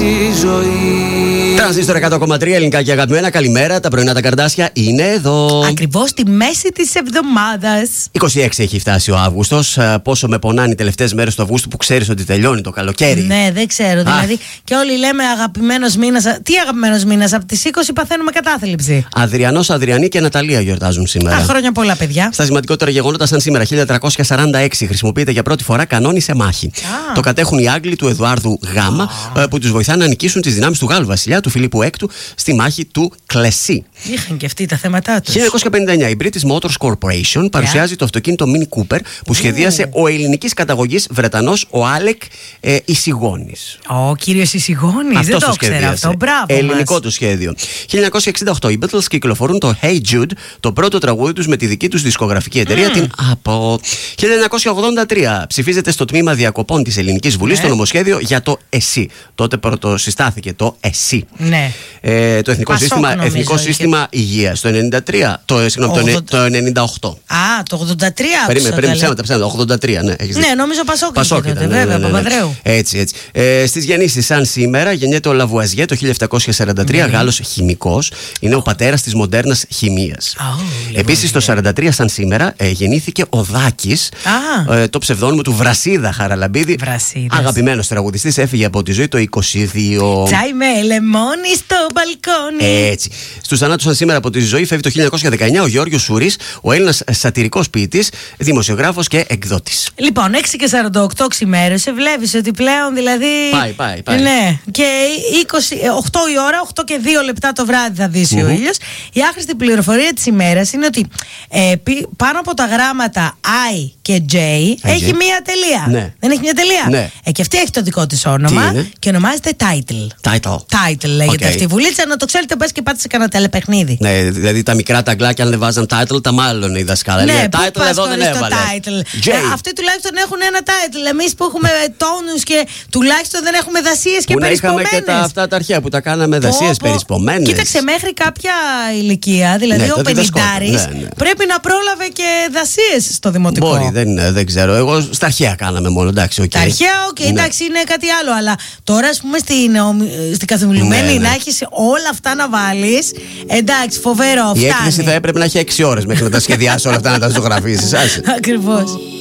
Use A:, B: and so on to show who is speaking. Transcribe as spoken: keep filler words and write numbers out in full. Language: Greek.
A: η ζωή.
B: Τρανζίστορ εκατό κόμμα τρία, ελληνικά και αγαπημένα. Καλημέρα, τα πρωινά τα καρδάσια είναι εδώ.
C: Ακριβώς τη μέση της εβδομάδας.
B: είκοσι έξι έχει φτάσει ο Αύγουστος. Πόσο με πονάνε οι τελευταίες μέρες του Αυγούστου που ξέρεις ότι τελειώνει το καλοκαίρι.
C: Ναι, δεν ξέρω. Α. Δηλαδή, και όλοι λέμε αγαπημένος μήνας. Τι αγαπημένος μήνας, από τις είκοσι παθαίνουμε κατάθλιψη.
B: Αδριανός, Αδριανή και Ναταλία γιορτάζουν σήμερα.
C: Α, χρόνια πολλά, παιδιά.
B: Στα σημαντικότερα γεγονότα, σαν σήμερα, χίλια τριακόσια σαράντα έξι, χρησιμοποιείται για πρώτη φορά κανόνι σε μάχη. Α. Το κατέχουν οι Άγγλοι του Εδουάρδου Γ, που τους βοηθάνε να νικήσουν τις δυνάμεις του Γάλλου βασιλιά, του Φιλίππου Έκτου, στη μάχη του Κλεσί.
C: Είχαν και αυτοί τα θέματα τους.
B: χίλια εννιακόσια πενήντα εννιά η British Motors Corporation παρουσιάζει yeah. το αυτοκίνητο Mini Cooper που σχεδίασε mm. ο ελληνικής καταγωγής Βρετανός ο Άλεκ ε, Ισηγόνης.
C: Ο oh, κύριος Ισηγόνης, δεν το ήξερα αυτό. Μπράβο.
B: Ελληνικό
C: μας.
B: το σχέδιο. χίλια εννιακόσια εξήντα οκτώ οι Beatles κυκλοφορούν το Hey Jude, το πρώτο τραγούδι τους με τη δική τους δισκογραφική εταιρεία, mm. την Apple. χίλια εννιακόσια ογδόντα τρία ψηφίζεται στο τμήμα διακοπών της Ελληνικής Βουλής yeah. το νομοσχέδιο για το ΕΣΥ. Τότε πρωτοσυστάθηκε το ΕΣΥ.
C: Ναι.
B: Ε, το Εθνικό,
C: Πασόκ,
B: σύστημα,
C: νομίζω,
B: Εθνικό
C: είχε...
B: Σύστημα Υγείας. Το ενενήντα τρία. Το, συγγνώμη, ογδόντα... το ενενήντα οκτώ.
C: Α, το ογδόντα τρία.
B: Περίμενε, περίμενε, ψέματα, ψέματα. ογδόντα τρία, ναι. Έχεις
C: ναι, νομίζω Πασόκ.
B: Πασόκ ήταν,
C: βέβαια,
B: ναι, ναι, ναι, ναι.
C: Παπανδρέου.
B: Έτσι, έτσι. Ε, στις γεννήσεις, σαν σήμερα, γεννιέται ο Λαβουαζιέ το χίλια επτακόσια σαράντα τρία, mm. Γάλλος χημικός. Είναι oh. ο πατέρας της μοντέρνας χημείας. Oh, Επίσης, το σαράντα τρία, σαν σήμερα, ε, γεννήθηκε ο Δάκης, ah. ε, το ψευδόνυμο του Βρασίδα Χαραλαμπίδη.
C: Βρασίδας.
B: Αγαπημένος τραγουδιστής, έφυγε από τη ζωή το είκοσι δύο.
C: Τσάι με λεμόνι στο μπαλκόνι.
B: Έτσι. Στους θανάτους, σαν σήμερα, από τη ζωή φεύγει το χίλια εννιακόσια δεκαεννιά ο Γεώργιος Σουρής, ο Έλληνας σατιρικός ποιητής, δημοσιογράφος και εκδότης.
C: Λοιπόν, έξι και σαράντα οκτώ ξημέρωσε, βλέπεις ότι πλέον δηλαδή.
B: Πάει, πάει, πάει.
C: Ναι, και είκοσι, οκτώ η ώρα, οκτώ και δύο λεπτά το βράδυ θα δύσει mm-hmm. ο ήλιος. Η άχρηστη πληροφορία της ημέρας είναι ότι ε, πάνω από τα γράμματα I και J okay. έχει μία τελεία.
B: Ναι. Δεν
C: έχει μία τελεία.
B: Ναι.
C: Ε, και αυτή έχει το δικό της όνομα και ονομάζεται Title.
B: Title.
C: Title λέγεται
B: okay.
C: αυτή η βουλίτσα. Να το ξέρετε, πες και πάτε σε κανένα τηλεπαιχνίδι.
B: Ναι, δηλαδή τα μικρά τα αγγλάκια, αν δεν βάζαν title, τα μάλλον η δασκάλα.
C: Ναι,
B: title εδώ δεν έβαλε.
C: Ε, αυτοί τουλάχιστον έχουν ένα title. Εμείς που έχουμε τόνους και τουλάχιστον δεν έχουμε δασίες και περισπομένες.
B: Είχαμε και τα, αυτά τα αρχαία που τα κάναμε δασίες περισπομένες.
C: Κοίταξε, μέχρι κάποια ηλικία, δηλαδή ναι, ο πενηντάρης ναι, ναι. πρέπει να πρόλαβε και δασίες στο δημοτικό.
B: Μπορεί, δεν, δεν ξέρω. Εγώ στα αρχαία κάναμε μόνο, εντάξει. Okay.
C: Τα αρχαία, οκ, okay, ναι. εντάξει, είναι κάτι άλλο. Αλλά τώρα, ας πούμε, στην, στην καθημερινή ναι, ναι. να έχεις όλα αυτά να βάλεις. Εντάξει, φοβερό.
B: Η έκθεση θα έπρεπε να έχει έξι ώρες μέχρι να τα σχεδιάσει όλα αυτά να τα ζωγραφίσεις.
C: Ακριβώς.